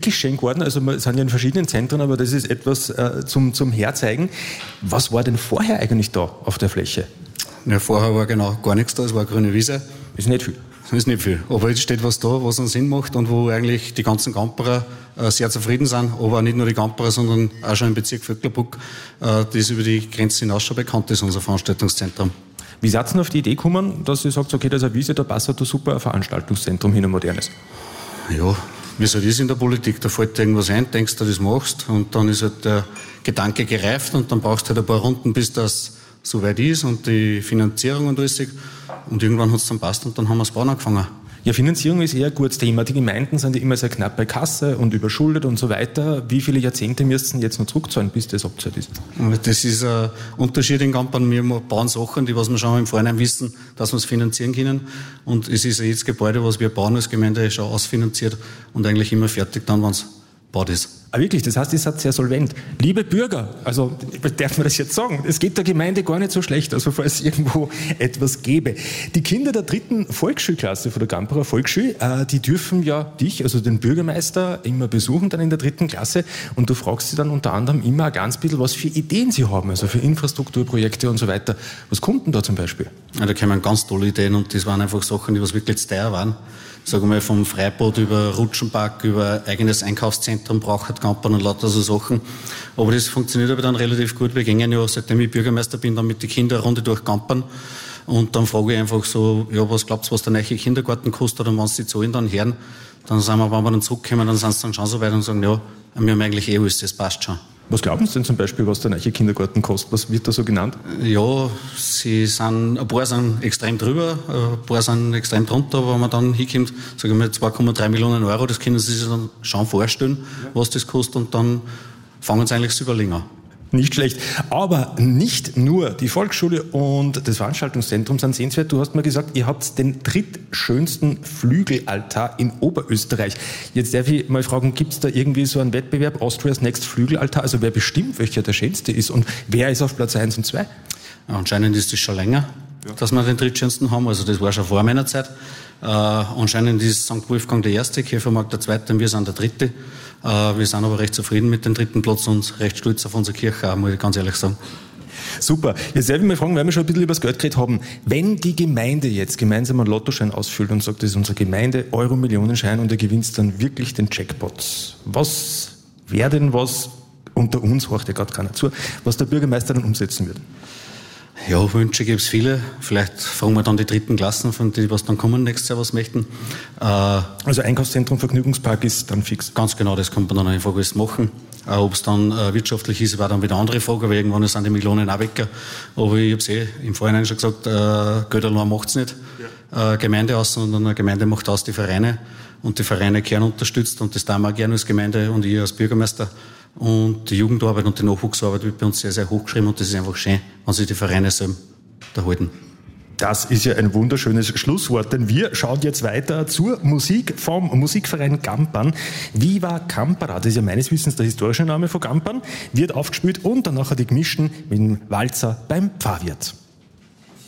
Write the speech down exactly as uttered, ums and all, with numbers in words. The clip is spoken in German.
wirklich schön geworden. Also wir sind ja in verschiedenen Zentren, aber das ist etwas äh, zum, zum Herzeigen. Was war denn vorher eigentlich da auf der Fläche? Ja, vorher war genau gar nichts da, es war eine grüne Wiese. Ist nicht viel. Das ist nicht viel. Aber jetzt steht was da, was einen Sinn macht und wo eigentlich die ganzen Gamperer äh, sehr zufrieden sind. Aber nicht nur die Gamperer, sondern auch schon im Bezirk Vöcklerbruck, äh, das über die Grenzen hinaus schon bekannt ist, unser Veranstaltungszentrum. Wie seid ihr denn auf die Idee gekommen, dass ihr sagt, okay, da ist eine Wiese, da passt da super ein Veranstaltungszentrum hin, ein modernes? Ja, wie so das ist in der Politik. Da fällt dir irgendwas ein, denkst du, das machst und dann ist halt der Gedanke gereift und dann brauchst du halt ein paar Runden, bis das so weit ist und die Finanzierung und alles. Und irgendwann hat es dann passt und dann haben wir das Bauen angefangen. Ja, Finanzierung ist eher ein gutes Thema. Die Gemeinden sind ja immer sehr knapp bei Kasse und überschuldet und so weiter. Wie viele Jahrzehnte müssen jetzt noch zurückzahlen, bis das abzahlt ist? Das ist ein Unterschied in Gampern. Wir bauen Sachen, die was wir schon im Vorhinein wissen, dass wir es finanzieren können. Und es ist jedes Gebäude, was wir bauen als Gemeinde, schon ausfinanziert und eigentlich immer fertig dann, wenn es gebaut ist. Ah, wirklich? Das heißt, ihr seid sehr solvent. Liebe Bürger, also darf man das jetzt sagen, es geht der Gemeinde gar nicht so schlecht, also falls es irgendwo etwas gäbe. Die Kinder der dritten Volksschulklasse von der Gamperer Volksschule, äh, die dürfen ja dich, also den Bürgermeister, immer besuchen dann in der dritten Klasse und du fragst sie dann unter anderem immer ein ganz bisschen, was für Ideen sie haben, also für Infrastrukturprojekte und so weiter. Was kommt denn da zum Beispiel? Ja, da kommen ganz tolle Ideen und das waren einfach Sachen, die was wirklich zu teuer waren. Sagen wir mal vom Freibad über Rutschenpark, über eigenes Einkaufszentrum braucht Gampern und lauter so Sachen. Aber das funktioniert aber dann relativ gut. Wir gehen ja, seitdem ich Bürgermeister bin, dann mit den Kindern eine Runde durch Gampern. Und dann frage ich einfach so, ja, was glaubst du, was der neue Kindergarten kostet? Und wenn sie die Zahlen dann hören, dann sagen wir, wenn wir dann zurückkommen, dann sind sie dann schon so weit und sagen, ja, wir haben eigentlich eh alles, das passt schon. Was glauben Sie denn zum Beispiel, was der neue Kindergarten kostet? Was wird da so genannt? Ja, sie sind, ein paar sind extrem drüber, ein paar sind extrem drunter, aber wenn man dann hinkommt, sagen wir zwei Komma drei Millionen Euro, das können Sie sich dann schon vorstellen, was das kostet und dann fangen sie eigentlich zu überlegen an. Nicht schlecht. Aber nicht nur die Volksschule und das Veranstaltungszentrum sind sehenswert. Du hast mir gesagt, ihr habt den drittschönsten Flügelaltar in Oberösterreich. Jetzt darf ich mal fragen, gibt es da irgendwie so einen Wettbewerb, Austria's Next Flügelaltar? Also wer bestimmt, welcher der schönste ist und wer ist auf Platz eins und zwei? Ja, anscheinend ist das schon länger, ja, dass wir den drittschönsten haben. Also das war schon vor meiner Zeit. Äh, anscheinend ist Sankt Wolfgang der Erste, Käfermarkt der Zweite und wir sind der Dritte. Äh, wir sind aber recht zufrieden mit dem dritten Platz und recht stolz auf unsere Kirche auch, muss ich ganz ehrlich sagen. Super. Jetzt darf ich mal fragen, weil wir schon ein bisschen über das Geld geredet haben. Wenn die Gemeinde jetzt gemeinsam einen Lottoschein ausfüllt und sagt, das ist unsere Gemeinde, Euro-Millionenschein und ihr gewinnt dann wirklich den Jackpot, was wäre denn was, unter uns horcht ja gerade keiner zu, was der Bürgermeister dann umsetzen wird? Ja, Wünsche gibt es viele. Vielleicht fragen wir dann die dritten Klassen, von denen, was dann kommen nächstes Jahr, was möchten. Äh, also Einkaufszentrum, Vergnügungspark ist dann fix? Ganz genau, das kann man dann einfach alles machen. Äh, Ob es dann äh, wirtschaftlich ist, war dann wieder eine andere Frage, aber irgendwann sind die Millionen auch weg. Aber ich habe es eh im Vorhinein schon gesagt, äh, Geld allein macht es nicht. Ja. Äh, Gemeinde aus, sondern eine Gemeinde macht aus die Vereine. Und die Vereine gern unterstützt und das tun wir auch gerne als Gemeinde und ich als Bürgermeister. Und die Jugendarbeit und die Nachwuchsarbeit wird bei uns sehr, sehr hoch geschrieben und das ist einfach schön, wenn sich die Vereine selber erhalten. Das ist ja ein wunderschönes Schlusswort, denn wir schauen jetzt weiter zur Musik vom Musikverein Gampern. Viva Campera, das ist ja meines Wissens der historische Name von Gampern, wird aufgespielt und dann nachher die gemischten mit dem Walzer beim Pfarrwirt.